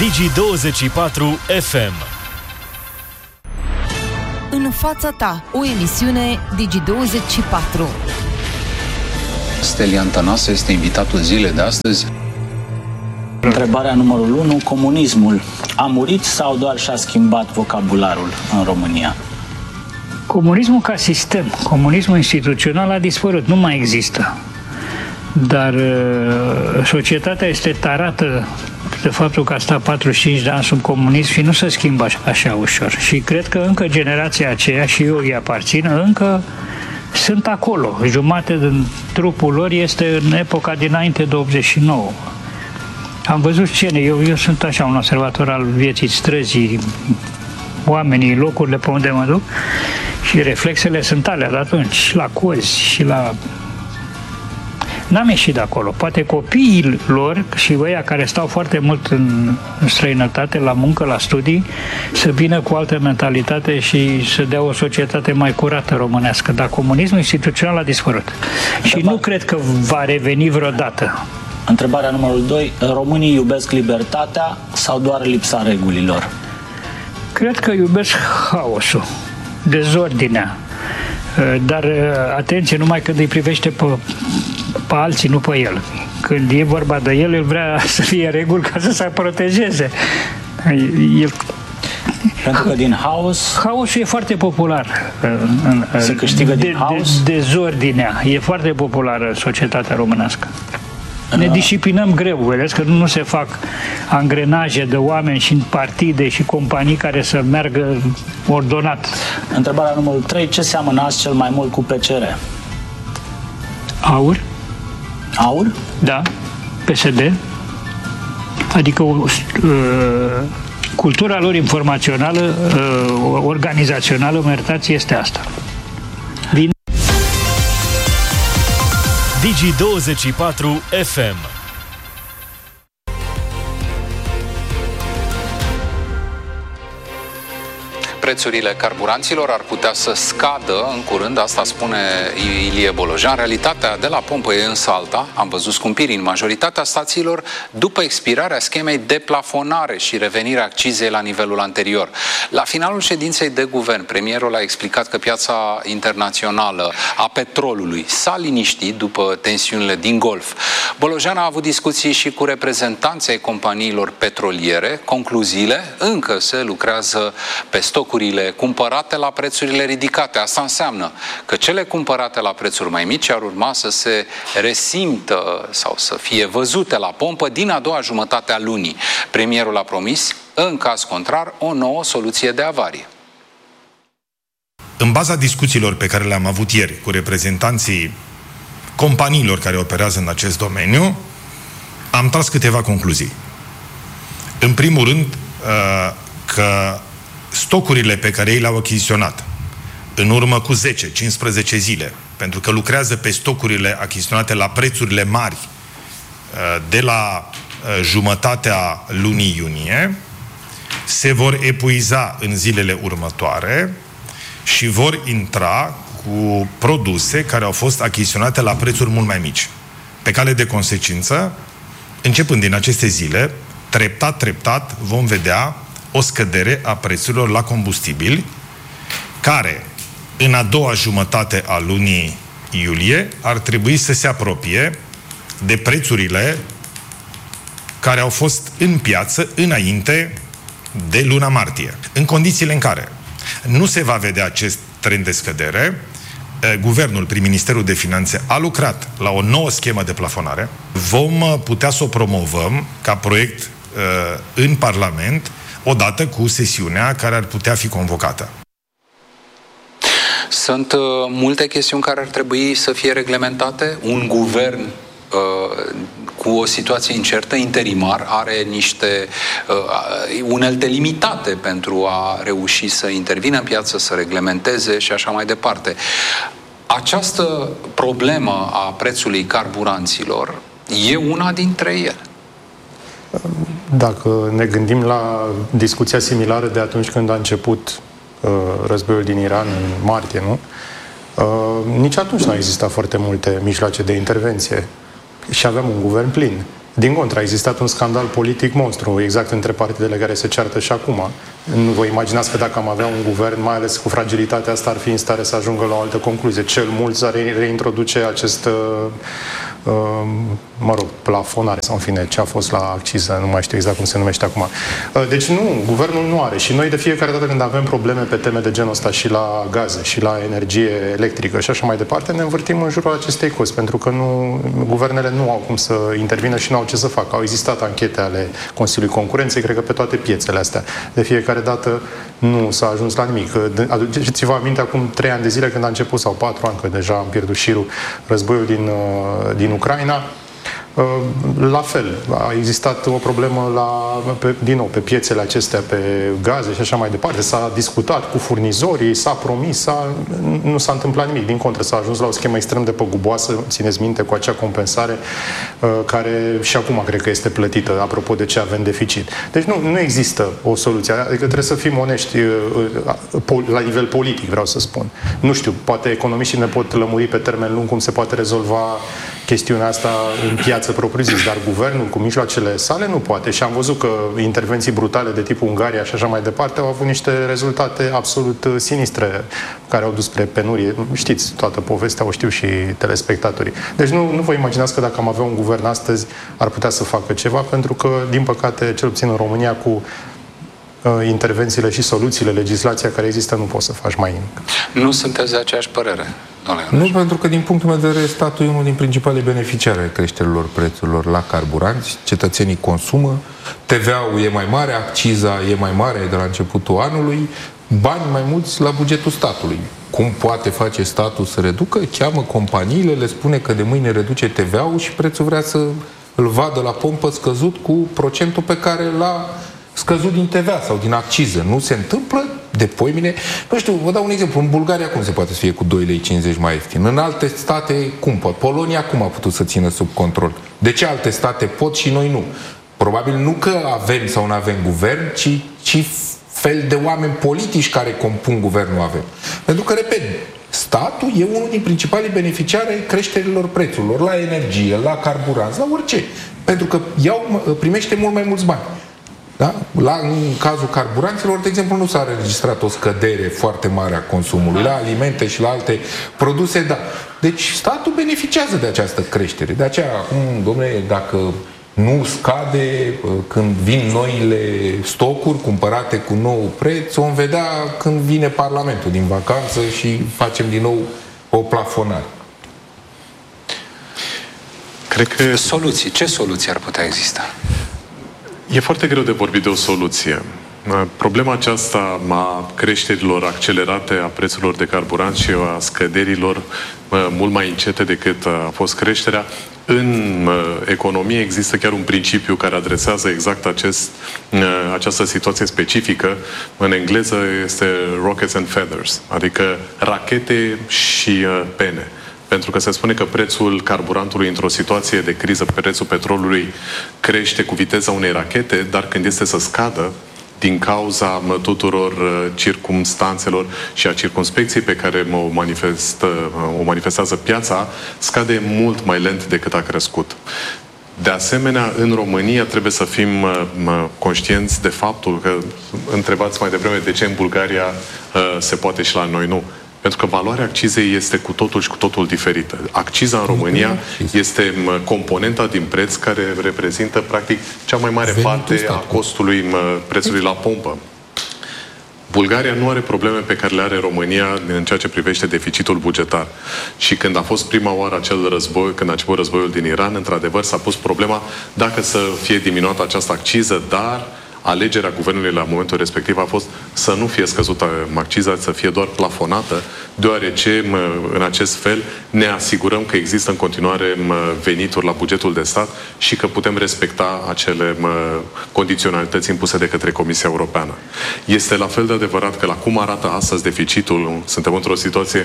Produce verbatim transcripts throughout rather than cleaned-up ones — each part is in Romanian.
Digi douăzeci și patru F M. În fața ta, o emisiune Digi douăzeci și patru. Stelian Tănase este invitatul zilei de astăzi. Întrebarea numărul unu. Comunismul a murit sau doar și-a schimbat vocabularul în România? Comunismul ca sistem, comunismul instituțional a dispărut, nu mai există. Dar uh, societatea este tarată de faptul că a stat patruzeci și cinci de ani sub comunism și nu se schimbă așa, așa ușor. Și cred că încă generația aceea, și eu îi aparțin, încă sunt acolo. Jumate din trupul lor este în epoca dinainte de optzeci și nouă. Am văzut scene, eu, eu sunt așa un observator al vieții străzii, oamenii, locurile pe unde mă duc, și reflexele sunt alea de atunci, la cozi și la... N-am ieșit de acolo. Poate copiii lor și ăia care stau foarte mult în străinătate, la muncă, la studii, să vină cu altă mentalitate și să dea o societate mai curată românească. Dar comunismul instituțional a dispărut. Și nu cred că va reveni vreodată. Întrebarea numărul doi. Românii iubesc libertatea sau doar lipsa regulilor? Cred că iubesc haosul, dezordinea. Dar atenție, numai când îi privește pe, pe alții, nu pe el. Când e vorba de el, el vrea să fie reguli ca să se protejeze. El... Pentru că din haos... Haosul e foarte popular. Se câștigă din de, haos? De, dezordinea e foarte populară în societatea românească. Ne disciplinăm greu, vedeți că nu se fac angrenaje de oameni și în partide și companii care să meargă ordonat. Întrebarea numărul trei. Ce seamănă azi cel mai mult cu P C R? Aur. Aur? Da. P S D. Adică uh, cultura lor informațională, uh, organizațională, mă iertați, este asta. Vin Digi douăzeci și patru F M. Prețurile carburanților ar putea să scadă în curând, asta spune Ilie Bolojan. Realitatea de la pompă e însă alta. Am văzut scumpiri în majoritatea stațiilor după expirarea schemei de plafonare și revenirea accizei la nivelul anterior. La finalul ședinței de guvern, premierul a explicat că piața internațională a petrolului s-a liniștit după tensiunile din Golf. Bolojan a avut discuții și cu reprezentanții ai companiilor petroliere. Concluziile: încă se lucrează pe stoc cumpărate la prețurile ridicate. Asta înseamnă că cele cumpărate la prețuri mai mici ar urma să se resimtă sau să fie văzute la pompă din a doua jumătate a lunii. Premierul a promis, în caz contrar, o nouă soluție de avarie. În baza discuțiilor pe care le-am avut ieri cu reprezentanții companiilor care operează în acest domeniu, am tras câteva concluzii. În primul rând, că stocurile pe care ei le-au achiziționat în urmă cu zece cincisprezece zile, pentru că lucrează pe stocurile achiziționate la prețurile mari de la jumătatea lunii iunie, se vor epuiza în zilele următoare și vor intra cu produse care au fost achiziționate la prețuri mult mai mici. Pe cale de consecință, începând din aceste zile, treptat, treptat, vom vedea o scădere a prețurilor la combustibili, care în a doua jumătate a lunii iulie ar trebui să se apropie de prețurile care au fost în piață înainte de luna martie. În condițiile în care nu se va vedea acest trend de scădere, Guvernul, prin Ministerul de Finanțe, a lucrat la o nouă schemă de plafonare. Vom putea să o promovăm ca proiect în Parlament odată cu sesiunea care ar putea fi convocată. Sunt uh, multe chestiuni care ar trebui să fie reglementate. Un guvern uh, cu o situație incertă, interimar, are niște uh, unelte limitate pentru a reuși să intervină în piață, să reglementeze și așa mai departe. Această problemă a prețului carburanților e una dintre ele. Dacă ne gândim la discuția similară de atunci când a început uh, războiul din Iran, în martie, nu? Uh, nici atunci nu a existat foarte multe mijloace de intervenție și aveam un guvern plin. Din contră, a existat un scandal politic monstru, exact între partidele care se ceartă și acum. Nu vă imaginați că dacă am avea un guvern, mai ales cu fragilitatea asta, ar fi în stare să ajungă la o altă concluzie. Cel mult să reintroduce acest, uh, mă rog, plafonare, sau în fine, ce a fost la acciză, nu mai știu exact cum se numește acum. Uh, deci nu, guvernul nu are. Și noi de fiecare dată când avem probleme pe teme de genul ăsta și la gaze, și la energie electrică și așa mai departe, ne învârtim în jurul acestei cozi, pentru că nu, guvernele nu au cum să intervină și nu au ce să facă. Au existat anchete ale Consiliului Concurenței, cred că pe toate piețele astea. De fiecare dată nu s-a ajuns la nimic. Aduceți-vă aminte acum trei ani de zile când a început, sau patru ani, că deja am pierdut șirul, războiul din, din Ucraina. La fel, a existat o problemă la, pe, din nou, pe piețele acestea, pe gaze și așa mai departe. S-a discutat cu furnizorii, s-a promis, s-a, nu s-a întâmplat nimic. Din contră, s-a ajuns la o schemă extrem de păguboasă, țineți minte, cu acea compensare care și acum cred că este plătită, apropo de ce avem deficit. Deci nu, nu există o soluție. Adică trebuie să fim onești la nivel politic, vreau să spun. Nu știu, poate economiștii ne pot lămuri pe termen lung cum se poate rezolva chestiunea asta în piață propriu-zis, dar guvernul cu mijloacele sale nu poate. Și am văzut că intervenții brutale de tipul Ungaria și așa mai departe au avut niște rezultate absolut sinistre care au dus spre penurie. Știți, toată povestea o știu și telespectatorii. Deci nu, nu vă imaginați că dacă am avea un guvern astăzi ar putea să facă ceva, pentru că, din păcate, cel puțin în România, cu uh, intervențiile și soluțiile, legislația care există, nu poți să faci mai nimic. Nu sunteți de aceeași părere? Nu, pentru că din punctul meu de vedere statul e unul din principalii beneficiari ai creșterilor prețurilor la carburanți, cetățenii consumă, T V A-ul e mai mare, acciza e mai mare de la începutul anului, bani mai mulți la bugetul statului. Cum poate face statul să reducă? Cheamă companiile, le spune că de mâine reduce T V A-ul și prețul vrea să îl vadă la pompă scăzut cu procentul pe care l-a scăzut din T V A sau din acciză. Nu se întâmplă de poimine. Nu știu, vă dau un exemplu. În Bulgaria cum se poate să fie cu doi lei cincizeci mai ieftin? În alte state cum pot? Polonia cum a putut să țină sub control? De ce alte state pot și noi nu? Probabil nu că avem sau nu avem guvern, ci, ci fel de oameni politici care compun guvernul avem. Pentru că, repet, statul e unul din principalii beneficiari ai creșterilor prețurilor la energie, la carburanți, la orice. Pentru că iau, primește mult mai mulți bani. Da? La, în cazul carburanților, de exemplu, nu s-a înregistrat o scădere foarte mare a consumului. La alimente și la alte produse, da. Deci statul beneficiază de această creștere. De aceea, acum, domnule, dacă nu scade când vin noile stocuri cumpărate cu nou preț, vom vedea când vine Parlamentul din vacanță și facem din nou o plafonare. Cred că soluții. Ce soluții ar putea exista? E foarte greu de vorbit de o soluție. Problema aceasta a creșterilor accelerate a prețurilor de carburant și a scăderilor mult mai încete decât a fost creșterea, în economie există chiar un principiu care adresează exact acest, această situație specifică. În engleză este rockets and feathers, adică rachete și pene. Pentru că se spune că prețul carburantului într-o situație de criză, prețul petrolului crește cu viteza unei rachete, dar când este să scadă, din cauza tuturor circumstanțelor și a circumspecției pe care o, manifestă, o manifestează piața, scade mult mai lent decât a crescut. De asemenea, în România trebuie să fim conștienți de faptul că, întrebați mai devreme de ce în Bulgaria se poate și la noi nu. Pentru că valoarea accizei este cu totul și cu totul diferită. Acciza în România este componenta din preț care reprezintă, practic, cea mai mare parte a costului prețului la pompă. Bulgaria nu are probleme pe care le are România în ceea ce privește deficitul bugetar. Și când a fost prima oară acel război, când a început războiul din Iran, într-adevăr s-a pus problema dacă să fie diminuată această acciză, dar alegerea guvernului la momentul respectiv a fost să nu fie scăzută acciza, să fie doar plafonată, deoarece în acest fel ne asigurăm că există în continuare venituri la bugetul de stat și că putem respecta acele condiționalități impuse de către Comisia Europeană. Este la fel de adevărat că la cum arată astăzi deficitul, suntem într-o situație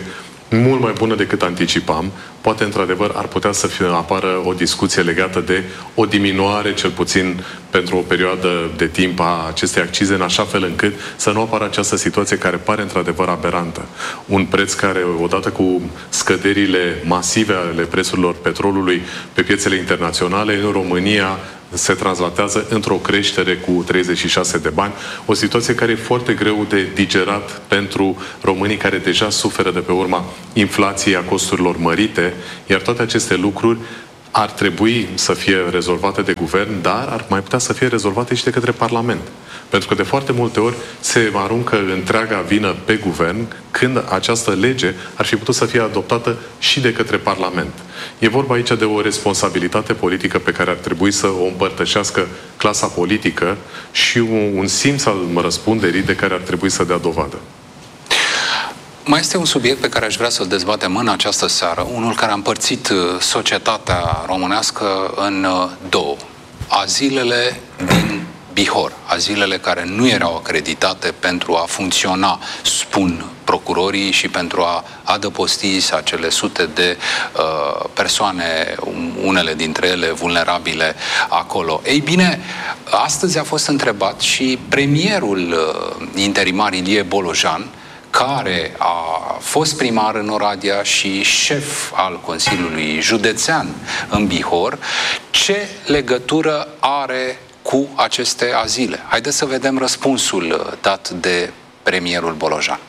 mult mai bună decât anticipam. Poate, într-adevăr, ar putea să fie, apară o discuție legată de o diminuare, cel puțin pentru o perioadă de timp, a acestei accize, în așa fel încât să nu apară această situație care pare, într-adevăr, aberantă. Un preț care, odată cu scăderile masive ale prețurilor petrolului pe piețele internaționale, în România se translatează într-o creștere cu treizeci și șase de bani, o situație care e foarte greu de digerat pentru românii care deja suferă de pe urma inflației, a costurilor mărite, iar toate aceste lucruri ar trebui să fie rezolvate de guvern, dar ar mai putea să fie rezolvate și de către Parlament. Pentru că de foarte multe ori se aruncă întreaga vină pe guvern, când această lege ar fi putut să fie adoptată și de către Parlament. E vorba aici de o responsabilitate politică pe care ar trebui să o împărtășească clasa politică și un, un simț al răspunderii de care ar trebui să dea dovadă. Mai este un subiect pe care aș vrea să-l dezbatem în această seară, unul care a împărțit societatea românească în două. Azilele din Bihor, azilele care nu erau acreditate pentru a funcționa, spun procurorii, și pentru a adăposti acele sute de uh, persoane, unele dintre ele vulnerabile, acolo. Ei bine, astăzi a fost întrebat și premierul uh, interimar Ilie Bolojan, care a fost primar în Oradea și șef al Consiliului Județean în Bihor, ce legătură are cu aceste azile. Haideți să vedem răspunsul dat de premierul Bolojan.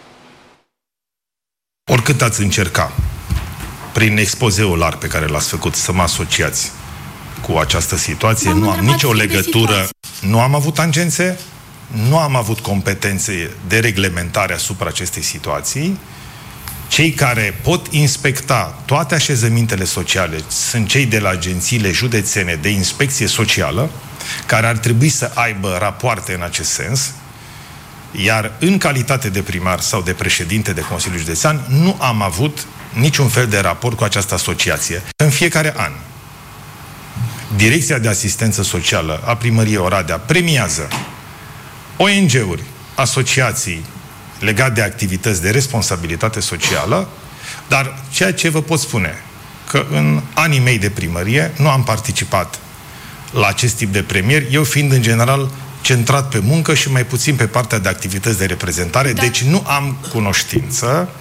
Oricât ați încerca, prin expozeul larg pe care l-ați făcut, să mă asociați cu această situație, nu am nicio legătură, nu am avut tangențe, nu am avut competențe de reglementare asupra acestei situații. Cei care pot inspecta toate așezămintele sociale sunt cei de la agențiile județene de inspecție socială, care ar trebui să aibă rapoarte în acest sens, iar în calitate de primar sau de președinte de Consiliul Județean nu am avut niciun fel de raport cu această asociație. În fiecare an, Direcția de Asistență Socială a Primăriei Oradea premiază O N G-uri, asociații legate de activități de responsabilitate socială, dar ceea ce vă pot spune, că în anii mei de primărie nu am participat la acest tip de premieri, eu fiind în general centrat pe muncă și mai puțin pe partea de activități de reprezentare, da. Deci nu am cunoștință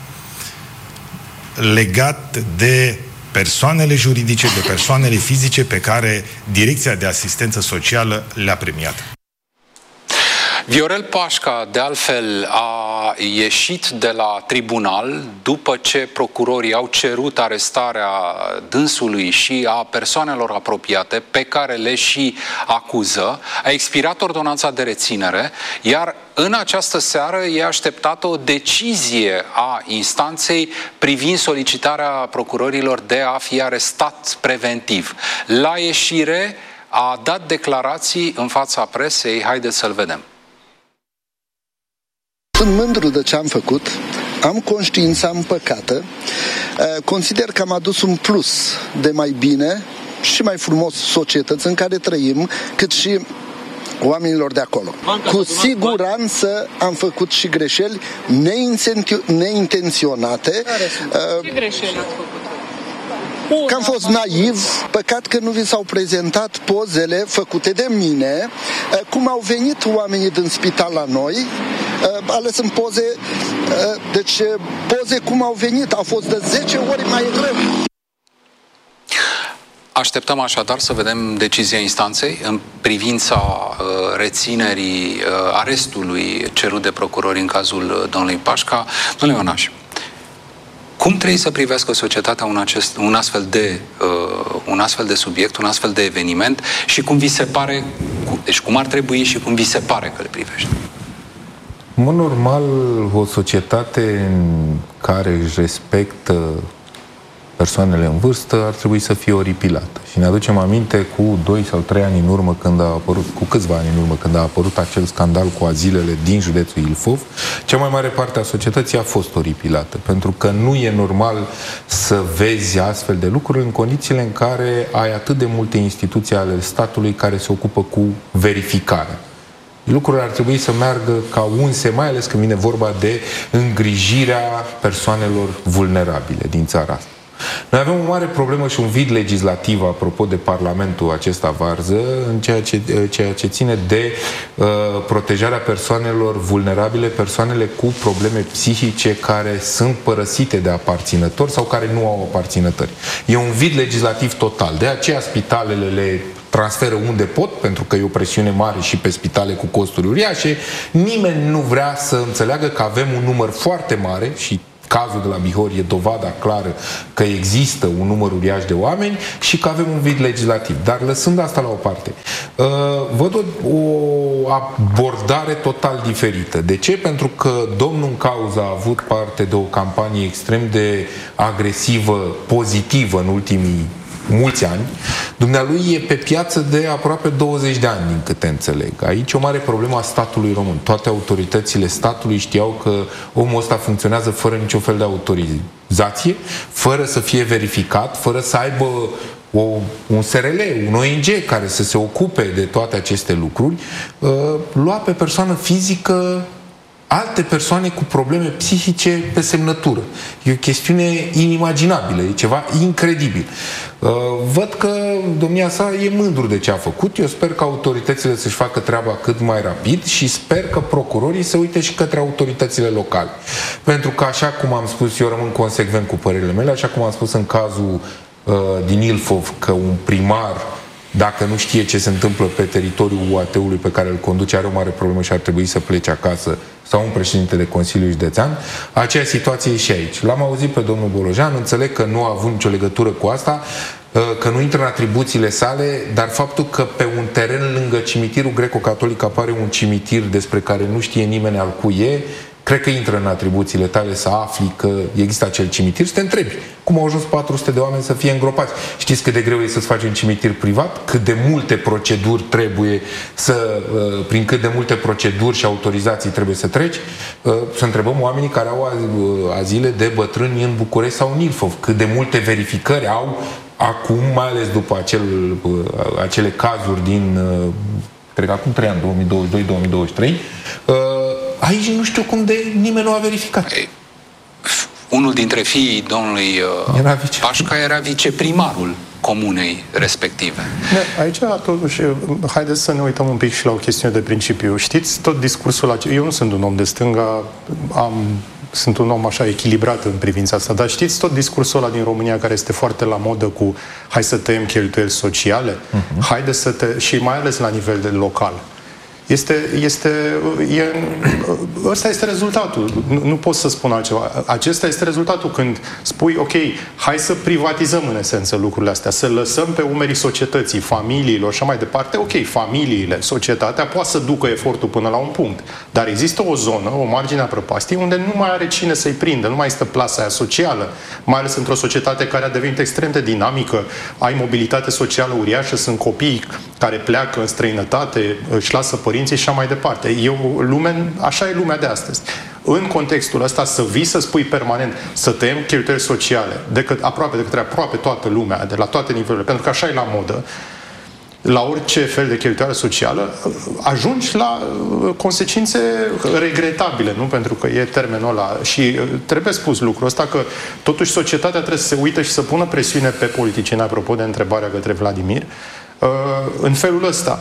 legat de persoanele juridice, de persoanele fizice pe care Direcția de Asistență Socială le-a premiat. Viorel Pașca, de altfel, a ieșit de la tribunal după ce procurorii au cerut arestarea dânsului și a persoanelor apropiate pe care le și acuză. A expirat ordonanța de reținere, iar în această seară e așteptată o decizie a instanței privind solicitarea procurorilor de a fi arestat preventiv. La ieșire a dat declarații în fața presei. Haideți să-l vedem. Sunt mândru de ce am făcut, am conștiința împăcată, consider că am adus un plus de mai bine și mai frumos societăți în care trăim, cât și oamenilor de acolo. Cu siguranță am făcut și greșeli neintenționate. Ce greșeli ați făcut? Că am fost naiv, păcat că nu vi s-au prezentat pozele făcute de mine, cum au venit oamenii din spital la noi, ales în poze, deci poze cum au venit, au fost de zece ori mai greu. Așteptăm așadar să vedem decizia instanței în privința uh, reținerii uh, arestului cerut de procurori în cazul domnului Pașca. Domnule Ionaș, cum trebuie să privească societatea un, acest, un, astfel de, uh, un astfel de subiect, un astfel de eveniment și cum vi se pare, cu, deci cum ar trebui și cum vi se pare că îl privește? În mod normal, o societate în care își respectă persoanele în vârstă ar trebui să fie oripilată. Și ne aducem aminte cu doi sau trei ani în urmă când a apărut, cu câțiva ani în urmă când a apărut acel scandal cu azilele din județul Ilfov, cea mai mare parte a societății a fost oripilată. Pentru că nu e normal să vezi astfel de lucruri în condițiile în care ai atât de multe instituții ale statului care se ocupă cu verificarea. Lucrurile ar trebui să meargă ca unse, mai ales când vine vorba de îngrijirea persoanelor vulnerabile din țara asta. Noi avem o mare problemă și un vid legislativ, apropo de Parlamentul acesta varză, în ceea ce, ceea ce ține de uh, protejarea persoanelor vulnerabile, persoanele cu probleme psihice care sunt părăsite de aparținători sau care nu au aparținători. E un vid legislativ total. De aceea spitalele le transferă unde pot, pentru că e o presiune mare și pe spitale cu costuri uriașe. Nimeni nu vrea să înțeleagă că avem un număr foarte mare și cazul de la Bihor e dovada clară că există un număr uriaș de oameni și că avem un vid legislativ. Dar lăsând asta la o parte, văd o, o abordare total diferită. De ce? Pentru că domnul în cauză a avut parte de o campanie extrem de agresivă, pozitivă în ultimii mulți ani. Dumnealui e pe piață de aproape douăzeci de ani, din câte înțeleg. Aici e o mare problemă a statului român. Toate autoritățile statului știau că omul ăsta funcționează fără niciun fel de autorizație, fără să fie verificat, fără să aibă o, un S R L, un O N G care să se ocupe de toate aceste lucruri. Lua pe persoană fizică alte persoane cu probleme psihice pe semnătură. E o chestiune inimaginabilă, e ceva incredibil. Văd că domnia sa e mândru de ce a făcut. Eu sper că autoritățile să-și facă treaba cât mai rapid și sper că procurorii se uite și către autoritățile locale. Pentru că, așa cum am spus, eu rămân consecvent cu părerile mele, așa cum am spus în cazul uh, din Ilfov, că un primar, dacă nu știe ce se întâmplă pe teritoriul U A T-ului pe care îl conduce, are o mare problemă și ar trebui să plece acasă, sau un președinte de Consiliu Județean, aceea situație e și aici. L-am auzit pe domnul Bolojan, înțeleg că nu a avut nicio legătură cu asta, că nu intră în atribuțiile sale, dar faptul că pe un teren lângă cimitirul greco-catolic apare un cimitir despre care nu știe nimeni al cui e, cred că intră în atribuțiile tale să afli că există acel cimitir, să te întrebi cum au ajuns patru sute de oameni să fie îngropați. Știți cât de greu e să-ți faci un cimitir privat? Cât de multe proceduri trebuie să, prin cât de multe proceduri și autorizații trebuie să treci? Să întrebăm oamenii care au azile de bătrâni în București sau în Ilfov. Cât de multe verificări au acum, mai ales după acel, acele cazuri din, cred că acum trei ani, două mii douăzeci și doi două mii douăzeci și trei, aici nu știu cum de nimeni nu a verificat. Unul dintre fiii domnului era vice. Pașca era viceprimarul comunei respective. Da, aici, totuși, haideți să ne uităm un pic și la o chestiune de principiu. Știți, tot discursul acesta, eu nu sunt un om de stânga, am, sunt un om așa echilibrat în privința asta, dar știți tot discursul ăla din România care este foarte la modă cu hai să tăiem cheltuieli sociale, uh-huh. haide să te... și mai ales la nivel de local. Este, este, e, ăsta este rezultatul. Nu, nu pot să spun altceva. Acesta este rezultatul când spui, ok, hai să privatizăm în esență lucrurile astea, să lăsăm pe umerii societății, familiilor și așa mai departe. Ok, familiile, societatea poate să ducă efortul până la un punct. Dar există o zonă, o margine a prăpastiei, unde nu mai are cine să-i prindă, nu mai este plasa aia socială. Mai ales într-o societate care a devenit extrem de dinamică, ai mobilitate socială uriașă, sunt copii care pleacă în străinătate, își lasă părinții și așa mai departe. E o lume, așa e lumea de astăzi. În contextul ăsta, să vii să spui permanent, să tăiem cheltuieli sociale, de că, aproape de către aproape toată lumea, de la toate nivelurile, pentru că așa e la modă, la orice fel de cheltuială socială, ajungi la consecințe regretabile, nu? Pentru că e termenul ăla. Și trebuie spus lucrul ăsta, că totuși societatea trebuie să se uite și să pună presiune pe politicieni, apropo de întrebarea către Vladimir, în felul ăsta.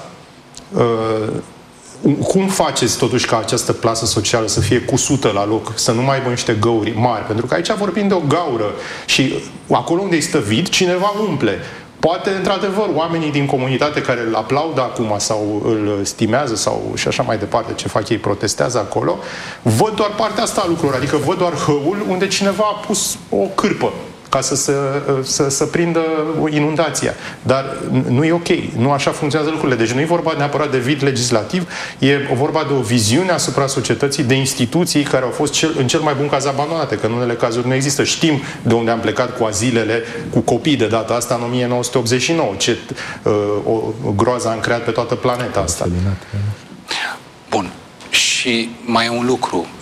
Cum faceți totuși ca această plasă socială să fie cusută la loc, să nu mai aibă niște găuri mari? Pentru că aici vorbim de o gaură și acolo unde este vid, cineva umple. Poate, într-adevăr, oamenii din comunitate care îl aplaudă acum sau îl stimează sau și așa mai departe, ce fac ei, protestează acolo, văd doar partea asta a lucrurilor, adică văd doar hăul unde cineva a pus o cârpă ca să, să, să, să prindă inundația. Dar nu e ok. Nu așa funcționează lucrurile. Deci nu e vorba neapărat de vid legislativ, e vorba de o viziune asupra societății, de instituții care au fost cel, în cel mai bun caz abandonate, că în unele cazuri nu există. Știm de unde am plecat cu azilele, cu copii de data asta în o mie nouă sute optzeci și nouă. Ce uh, o groază am creat pe toată planeta asta. Bun. Și mai e un lucru.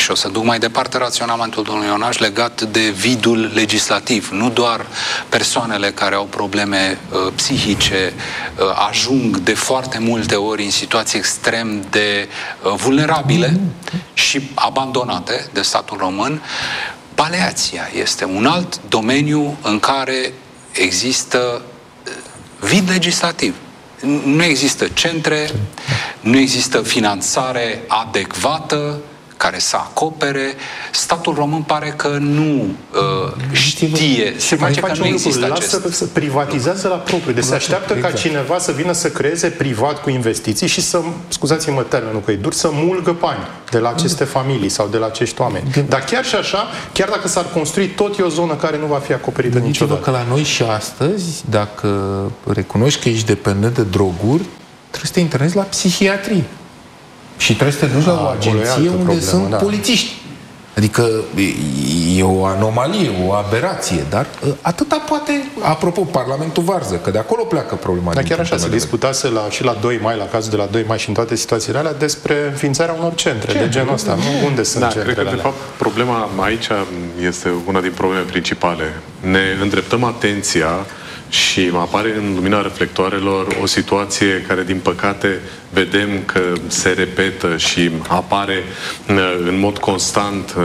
și o să duc mai departe raționamentul domnului Ionaș legat de vidul legislativ. Nu doar persoanele care au probleme uh, psihice uh, ajung de foarte multe ori în situații extrem de uh, vulnerabile și abandonate de statul român. Paleația este un alt domeniu în care există vid legislativ. Nu există centre, nu există finanțare adecvată care să acopere. Statul român pare că nu uh, știe, se face că nu există acest... Lasă, privatizează la propriu. Deci se așteaptă exact. ca cineva să vină să creeze privat cu investiții și să, scuzați-mă termenul că e dur, să mulgă bani de la aceste familii sau de la acești oameni. Dar chiar și așa, chiar dacă s-ar construi, tot e o zonă care nu va fi acoperită niciodată. Că la noi și astăzi, dacă recunoști că ești dependent de droguri, trebuie să te internezi la psihiatrie. Și trebuie să te duci la o agenție unde problemă, sunt da. polițiști. Adică e o anomalie, o aberație, dar atâta poate, apropo, Parlamentul Varză, că de acolo pleacă problema. Dar chiar așa se discutase la, și la doi mai, la cazul de la doi mai și în toate situațiile alea, despre înființarea unor centre Ce? de genul ăsta. Nu? Unde sunt da, centrele cred că, de fapt, problema aici este una din problemele principale. Ne îndreptăm atenția și apare în lumina reflectoarelor o situație care, din păcate, vedem că se repetă și apare în mod constant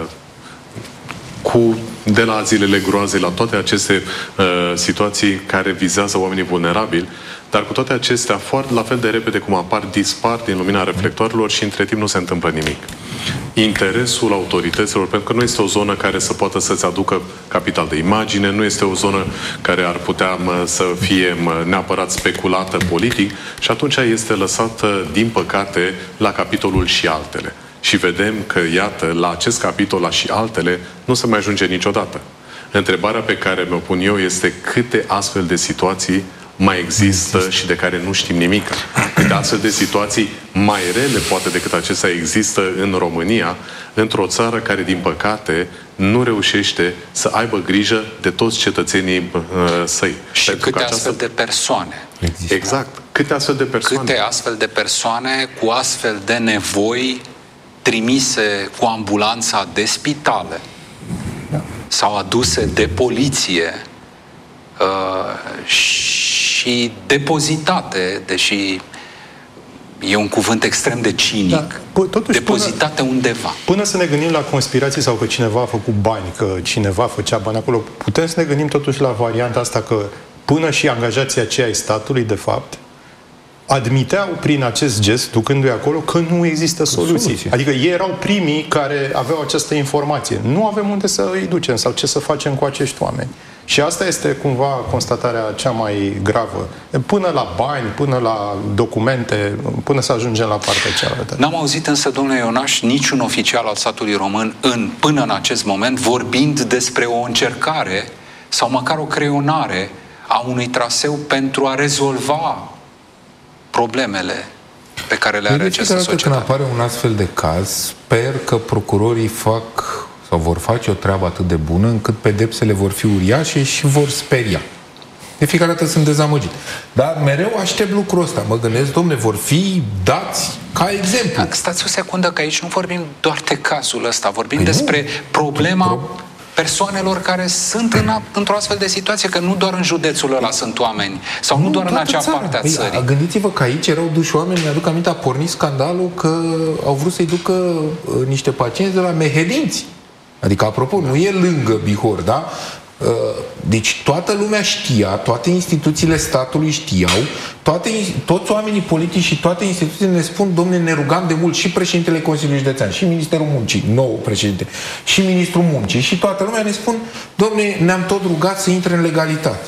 cu, de la zilele groazei la toate aceste uh, situații care vizează oamenii vulnerabili, dar cu toate acestea, foarte la fel de repede cum apar, dispar din lumina reflectoarelor și între timp nu se întâmplă nimic. Interesul autorităților, pentru că nu este o zonă care să poată să-ți aducă capital de imagine, nu este o zonă care ar putea mă, să fie mă, neapărat speculată politic și atunci este lăsată, din păcate, la capitolul și altele. Și vedem că, iată, la acest capitol, la și altele, nu se mai ajunge niciodată. Întrebarea pe care mi-o pun eu este câte astfel de situații mai există, există și de care nu știm nimic. Câte astfel de situații mai rele, poate, decât acestea există în România, într-o țară care, din păcate, nu reușește să aibă grijă de toți cetățenii uh, săi. Și Pentru câte această... astfel de persoane. Există. Exact. Câte astfel de persoane. Câte astfel de persoane cu astfel de nevoi trimise cu ambulanța de spitale da. sau aduse de poliție uh, și depozitate, deși e un cuvânt extrem de cinic, da. Totuși, depozitate până, undeva. Până să ne gândim la conspirații sau că cineva a făcut bani, că cineva făcea bani acolo, putem să ne gândim totuși la varianta asta că până și angajații aceia ai statului, de fapt, admiteau prin acest gest, ducându-i acolo, că nu există soluții. soluții. Adică ei erau primii care aveau această informație. Nu avem unde să îi ducem sau ce să facem cu acești oameni. Și asta este cumva constatarea cea mai gravă. Până la bani, până la documente, până să ajungem la partea cealaltă. N-am auzit însă, domnule Ionaș, niciun oficial al statului român în, până în acest moment vorbind despre o încercare sau măcar o creionare a unui traseu pentru a rezolva problemele pe care le are această societate. Când apare un astfel de caz, sper că procurorii fac sau vor face o treabă atât de bună încât pedepsele vor fi uriașe și vor speria. De fiecare dată sunt dezamăgit. Dar mereu aștept lucrul ăsta. Mă gândesc, domne, vor fi dați ca exemplu. Stați o secundă, că aici nu vorbim doar de cazul ăsta. Vorbim păi despre nu. problema Pro... persoanelor care sunt în, într-o astfel de situație, că nu doar în județul ăla sunt oameni, sau nu, nu doar în acea țara. parte a păi, țării. Gândiți-vă că aici erau duși oameni, mi-aduc aminte, a pornit scandalul că au vrut să-i ducă uh, niște pacienți de la Mehedinți. Adică, apropo, nu e lângă Bihor, da? Deci toată lumea știa, toate instituțiile statului știau, toate, toți oamenii politici și toate instituțiile ne spun, domne, ne rugam de mult, și președintele Consiliului Județean, și Ministerul Muncii, nou președinte, și Ministrul Muncii, și toată lumea ne spun, domne, ne-am tot rugat să intre în legalitate.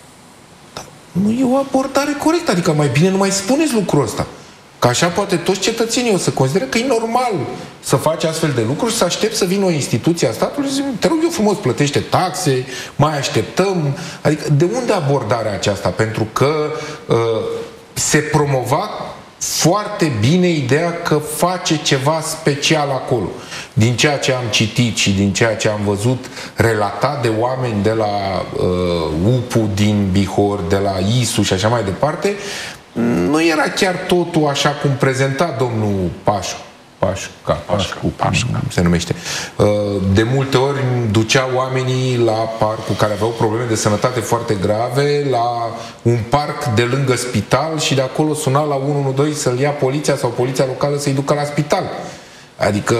Dar nu e o abordare corectă, adică mai bine nu mai spuneți lucrul ăsta. Că așa poate toți cetățenii o să consideră că e normal să faci astfel de lucruri și să aștept să vină o instituție a statului și să zic, te rog eu frumos, plătește taxe, mai așteptăm. Adică de unde abordarea aceasta? Pentru că uh, se promova foarte bine ideea că face ceva special acolo. Din ceea ce am citit și din ceea ce am văzut relatat de oameni de la uh, U P U din Bihor, de la I S U și așa mai departe, nu era chiar totul așa cum prezenta domnul Pașu. Pașca, Pașcu, Pașca, se numește. De multe ori ducea oamenii la parcul care aveau probleme de sănătate foarte grave, la un parc de lângă spital și de acolo suna la unu unu doi să-l ia poliția sau poliția locală să-i ducă la spital. Adică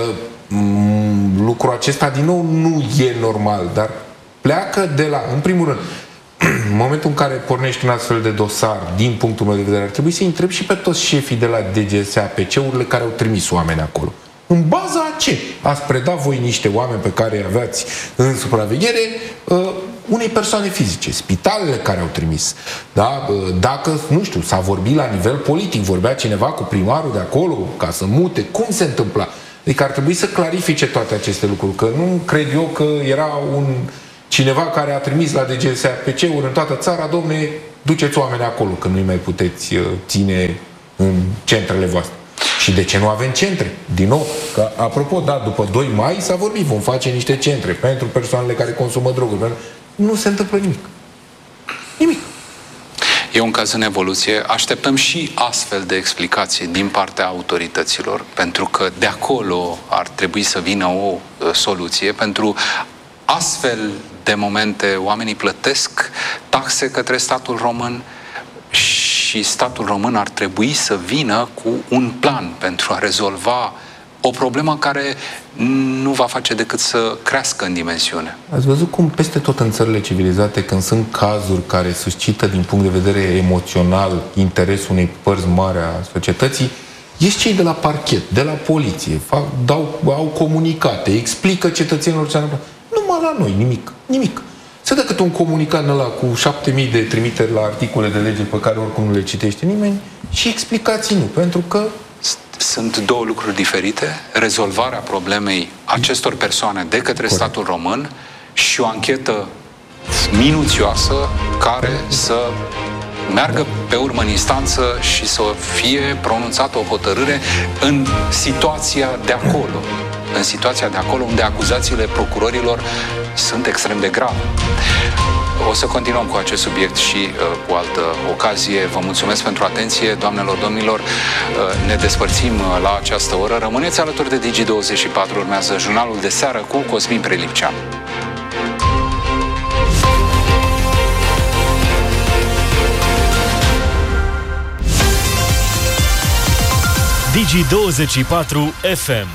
lucrul acesta, din nou, nu e normal, dar pleacă de la, în primul rând, în momentul în care pornești un astfel de dosar, din punctul meu de vedere, ar trebui să-i întreb și pe toți șefii de la D G S A P C-urile care au trimis oameni acolo. În baza a ce? Ați predat voi niște oameni pe care îi aveați în supraveghere uh, unei persoane fizice, spitalele care au trimis. Da? Uh, dacă, nu știu, s-a vorbit la nivel politic, vorbea cineva cu primarul de acolo ca să mute, cum se întâmpla? Adică ar trebui să clarifice toate aceste lucruri, că nu cred eu că era un cineva care a trimis la D G S A P C-uri în toată țara, domne, duceți oameni acolo, că nu-i mai puteți uh, ține în centrele voastre. Și de ce nu avem centre? Din nou, că, apropo, da, după doi mai s-a vorbit, vom face niște centre pentru persoanele care consumă droguri. Pentru... Nu se întâmplă nimic. Nimic. E un caz în evoluție. Așteptăm și astfel de explicații din partea autorităților, pentru că de acolo ar trebui să vină o uh, soluție. Pentru astfel de momente oamenii plătesc taxe către statul român și statul român ar trebui să vină cu un plan pentru a rezolva o problemă care nu va face decât să crească în dimensiune. Ați văzut cum peste tot în țările civilizate, când sunt cazuri care suscită din punct de vedere emoțional interesul unei părți mari a societății, ești cei de la parchet, de la poliție, fac, dau, au comunicate, explică cetățenilor ce întâmplă. Numai la noi, nimic, nimic. Se dă câte un comunicat ăla cu șapte mii de trimiteri la articole de lege pe care oricum nu le citește nimeni și explicații nu, pentru că... Sunt două lucruri diferite. Rezolvarea problemei acestor persoane de către Corect. Statul român și o anchetă minuțioasă care să meargă pe urmă în instanță și să fie pronunțată o hotărâre în situația de acolo. În situația de acolo unde acuzațiile procurorilor sunt extrem de grave. O să continuăm cu acest subiect și uh, cu altă ocazie. Vă mulțumesc pentru atenție, doamnelor, domnilor. Uh, ne despărțim uh, la această oră. Rămâneți alături de Digi douăzeci și patru. Urmează jurnalul de seară cu Cosmin Prelipcean. Digi douăzeci și patru F M.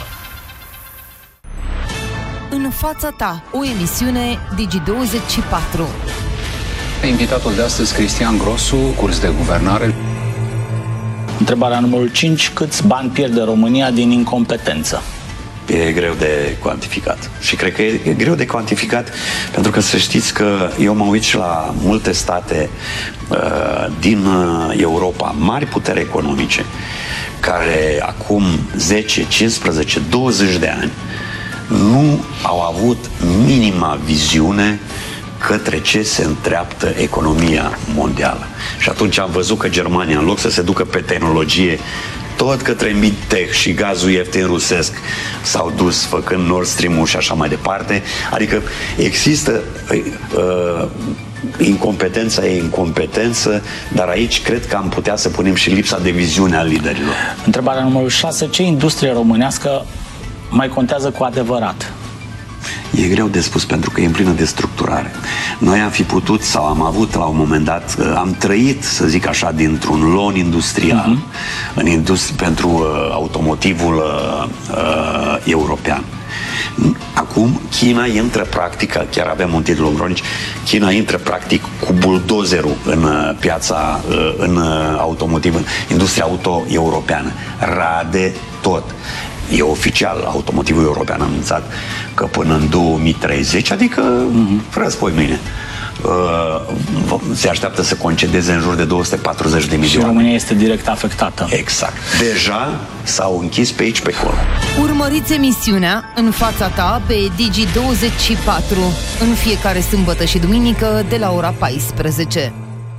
În fața ta, o emisiune Digi douăzeci și patru. Invitatul de astăzi, Cristian Grosu, curs de guvernare. Întrebarea numărul cinci. Câți bani pierde România din incompetență? E greu de cuantificat. Și cred că e, e greu de cuantificat pentru că să știți că eu mă uit și la multe state uh, din uh, Europa, mari puteri economice, care acum zece, cincisprezece, douăzeci de ani nu au avut minima viziune către ce se întreaptă economia mondială. Și atunci am văzut că Germania, în loc să se ducă pe tehnologie tot către mid-tech și gazul ieftin rusesc, s-au dus făcând Nord Stream-ul și așa mai departe. Adică există uh, incompetența e incompetență, dar aici cred că am putea să punem și lipsa de viziune a liderilor. Întrebarea numărul șase. Ce industrie românească mai contează cu adevărat? E greu de spus pentru că e în plină destructurare. Noi am fi putut sau am avut la un moment dat, am trăit, să zic așa, dintr-un lon industrial uh-huh. în industri- pentru uh, automotivul uh, uh, european. Acum China intră practic, chiar avem un titlu în cronici, China intră practic cu buldozerul în uh, piața, uh, în uh, automotiv, în industria auto europeană. Rade tot. E oficial, automotivul european a anunțat că până în două mii treizeci, adică mm-hmm. răspoi mâine, uh, se așteaptă să concedeze în jur de două sute patruzeci de milioane. Și România este direct afectată. Exact. Deja s-au închis pe aici, pe acolo. Urmăriți emisiunea În fața ta pe Digi douăzeci și patru în fiecare sâmbătă și duminică de la ora paisprezece.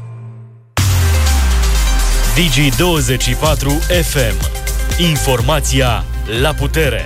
Digi douăzeci și patru F M. Informația la putere.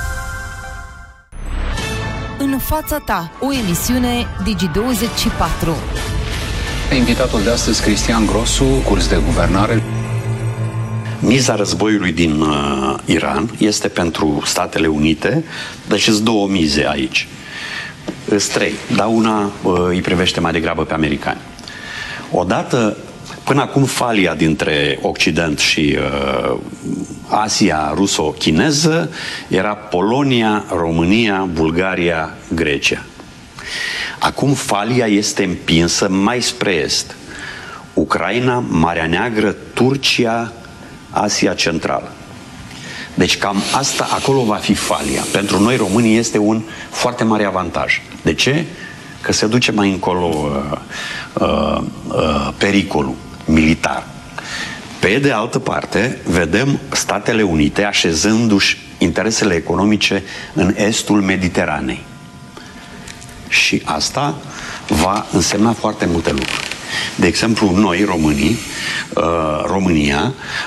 În fața ta, o emisiune Digi douăzeci și patru. Invitatul de astăzi, Cristian Grosu, curs de guvernare. Miza războiului din uh, Iran este pentru Statele Unite, deci sunt două mize aici. Îs trei, dar una uh, îi privește mai degrabă pe americani. Odată, până acum falia dintre Occident și uh, Asia ruso-chineză era Polonia, România, Bulgaria, Grecia. Acum falia este împinsă mai spre est. Ucraina, Marea Neagră, Turcia, Asia Centrală. Deci cam asta, acolo va fi falia. Pentru noi românii este un foarte mare avantaj. De ce? Că se duce mai încolo uh, uh, uh, pericolul militar. Pe de altă parte, vedem Statele Unite așezându-și interesele economice în estul Mediteranei. Și asta va însemna foarte multe lucruri. De exemplu, noi, românii, uh, România,